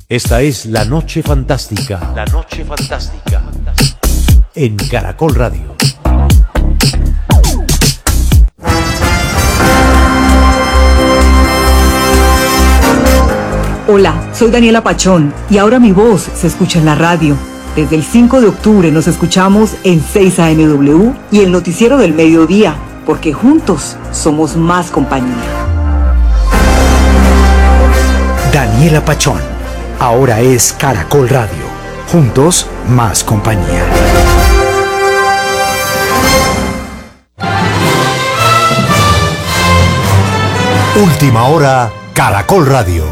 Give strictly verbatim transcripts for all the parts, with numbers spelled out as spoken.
Esta es La Noche Fantástica. La Noche Fantástica. En Caracol Radio. Hola, soy Daniela Pachón y ahora mi voz se escucha en la radio. Desde el cinco de octubre nos escuchamos en seis A M W y el noticiero del mediodía, porque juntos somos más compañía. Daniela Pachón, ahora es Caracol Radio. Juntos, más compañía. Última hora, Caracol Radio.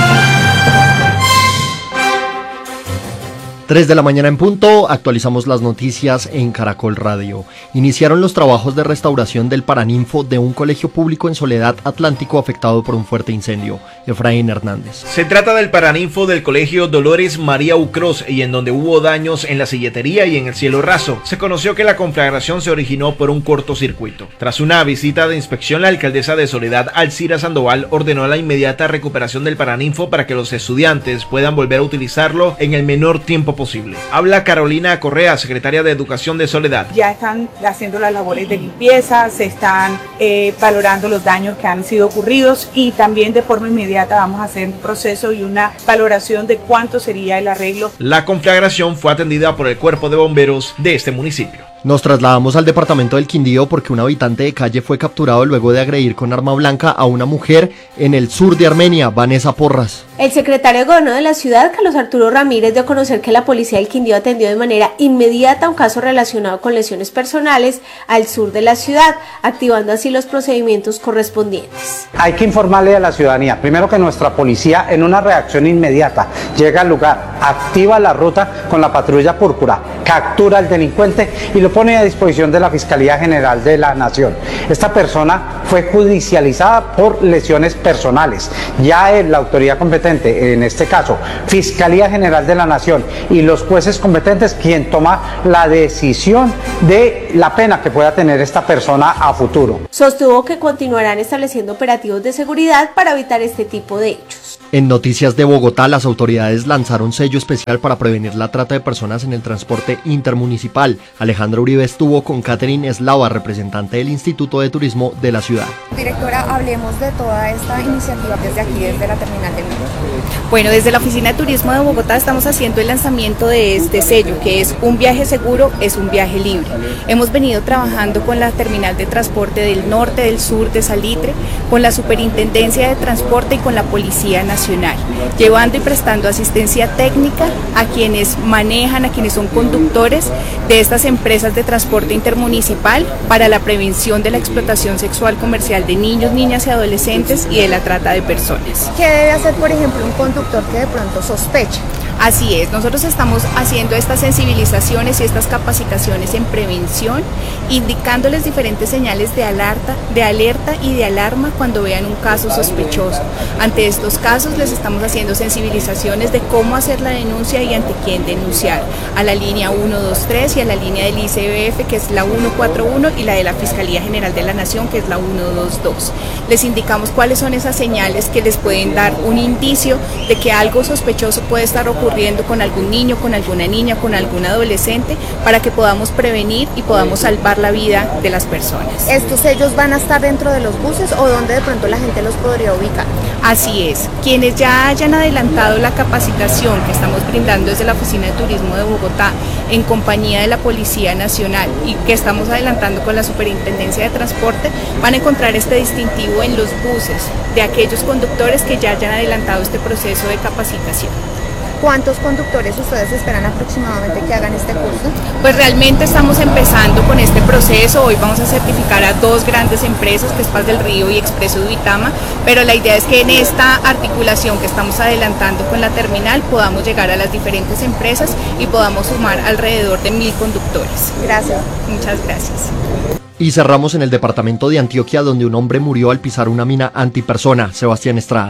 tres de la mañana en punto, actualizamos las noticias en Caracol Radio. Iniciaron los trabajos de restauración del Paraninfo de un colegio público en Soledad Atlántico afectado por un fuerte incendio. Efraín Hernández. Se trata del Paraninfo del colegio Dolores María Ucros y en donde hubo daños en la silletería y en el cielo raso. Se conoció que la conflagración se originó por un cortocircuito. Tras una visita de inspección, la alcaldesa de Soledad, Alcira Sandoval, ordenó la inmediata recuperación del Paraninfo para que los estudiantes puedan volver a utilizarlo en el menor tiempo posible. Habla Carolina Correa, secretaria de Educación de Soledad. Ya están haciendo las labores de limpieza, se están eh, valorando los daños que han sido ocurridos y también de forma inmediata vamos a hacer un proceso y una valoración de cuánto sería el arreglo. La conflagración fue atendida por el cuerpo de bomberos de este municipio. Nos trasladamos al departamento del Quindío porque un habitante de calle fue capturado luego de agredir con arma blanca a una mujer en el sur de Armenia, Vanessa Porras. El secretario de Gobierno de la ciudad, Carlos Arturo Ramírez, dio a conocer que la policía del Quindío atendió de manera inmediata un caso relacionado con lesiones personales al sur de la ciudad, activando así los procedimientos correspondientes. Hay que informarle a la ciudadanía, primero que nuestra policía en una reacción inmediata llega al lugar, activa la ruta con la patrulla púrpura, captura al delincuente y lo pone a disposición de la Fiscalía General de la Nación. Esta persona fue judicializada por lesiones personales. Ya es la autoridad competente, en este caso, Fiscalía General de la Nación y los jueces competentes quien toma la decisión de la pena que pueda tener esta persona a futuro. Sostuvo que continuarán estableciendo operativos de seguridad para evitar este tipo de hechos. En noticias de Bogotá, las autoridades lanzaron sello especial para prevenir la trata de personas en el transporte intermunicipal. Alejandra Uribe estuvo con Catherine Eslava, representante del Instituto de Turismo de la ciudad. Directora, hablemos de toda esta iniciativa desde aquí, desde la terminal del metro. Bueno, desde la Oficina de Turismo de Bogotá estamos haciendo el lanzamiento de este sello, que es un viaje seguro, es un viaje libre. Hemos venido trabajando con la terminal de transporte del norte, del sur, de Salitre, con la Superintendencia de Transporte y con la Policía Nacional, llevando y prestando asistencia técnica a quienes manejan, a quienes son conductores de estas empresas de transporte intermunicipal para la prevención de la explotación sexual comercial de niños, niñas y adolescentes y de la trata de personas. ¿Qué debe hacer, por ejemplo, un conductor que de pronto sospeche? Así es, nosotros estamos haciendo estas sensibilizaciones y estas capacitaciones en prevención, indicándoles diferentes señales de alerta, de alerta y de alarma cuando vean un caso sospechoso. Ante estos casos les estamos haciendo sensibilizaciones de cómo hacer la denuncia y ante quién denunciar, a la línea uno dos tres y a la línea del I C B F, que es la uno cuatro uno, y la de la Fiscalía General de la Nación, que es la uno dos dos. Les indicamos cuáles son esas señales que les pueden dar un indicio de que algo sospechoso puede estar ocurriendo ocurriendo con algún niño, con alguna niña, con algún adolescente, para que podamos prevenir y podamos salvar la vida de las personas. ¿Estos sellos van a estar dentro de los buses o dónde de pronto la gente los podría ubicar? Así es, quienes ya hayan adelantado la capacitación que estamos brindando desde la Oficina de Turismo de Bogotá en compañía de la Policía Nacional y que estamos adelantando con la Superintendencia de Transporte, van a encontrar este distintivo en los buses de aquellos conductores que ya hayan adelantado este proceso de capacitación. ¿Cuántos conductores ustedes esperan aproximadamente que hagan este curso? Pues realmente estamos empezando con este proceso. Hoy vamos a certificar a dos grandes empresas, que es Paz del Río y Expreso de Uitama, pero la idea es que en esta articulación que estamos adelantando con la terminal podamos llegar a las diferentes empresas y podamos sumar alrededor de mil conductores. Gracias. Muchas gracias. Y cerramos en el departamento de Antioquia, donde un hombre murió al pisar una mina antipersona. Sebastián Estrada.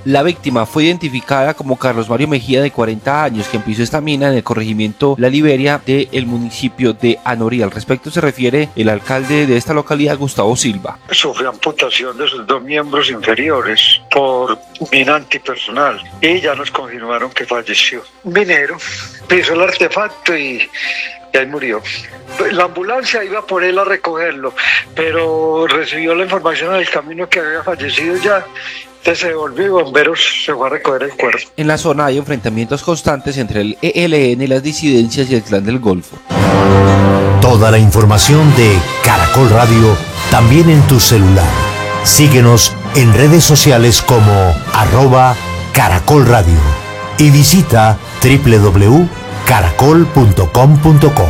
La víctima fue identificada como Carlos Mario Mejía, de cuarenta años, quien pisó esta mina en el corregimiento La Liberia del municipio de Anorí. Al respecto se refiere el alcalde de esta localidad, Gustavo Silva. Sufrió amputación de sus dos miembros inferiores por mina antipersonal y ya nos confirmaron que falleció. Un minero pisó el artefacto y, y ahí murió. La ambulancia iba por él a recogerlo, pero recibió la información en el camino que había fallecido ya. Entonces se devolvió y bomberos se fue a recoger el cuerpo. En la zona hay enfrentamientos constantes entre el E L N, las disidencias y el Clan del Golfo. Toda la información de Caracol Radio también en tu celular. Síguenos en redes sociales como arroba Caracol Radio y visita doble u doble u doble u punto caracol punto com punto co.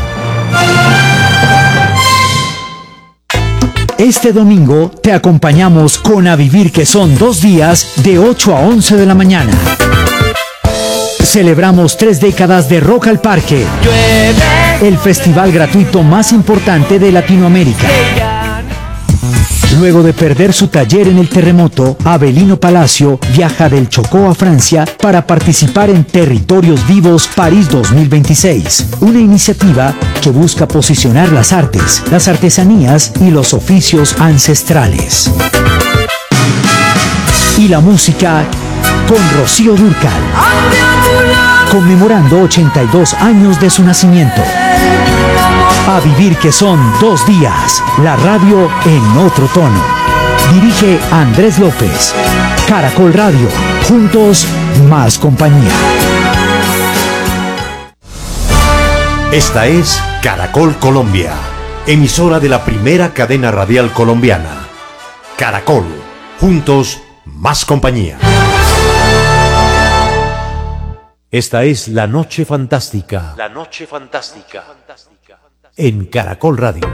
Este domingo te acompañamos con A Vivir, que son dos días de ocho a once de la mañana. Celebramos tres décadas de Rock al Parque, el festival gratuito más importante de Latinoamérica. Luego de perder su taller en el terremoto, Abelino Palacio viaja del Chocó a Francia para participar en Territorios Vivos París dos mil veintiséis, una iniciativa que busca posicionar las artes, las artesanías y los oficios ancestrales. Y la música con Rocío Dúrcal, conmemorando ochenta y dos años de su nacimiento. A Vivir, que son dos días, la radio en otro tono. Dirige Andrés López. Caracol Radio, juntos más compañía. Esta es Caracol Colombia, emisora de la primera cadena radial colombiana. Caracol, juntos más compañía. Esta es La Noche Fantástica. La Noche Fantástica. En Caracol Radio.